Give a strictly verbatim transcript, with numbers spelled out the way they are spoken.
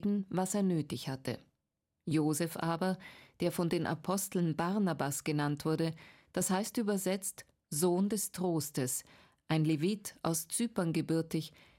was er nötig hatte. Josef aber, der von den Aposteln Barnabas genannt wurde, das heißt übersetzt Sohn des Trostes, ein Levit aus Zypern gebürtig,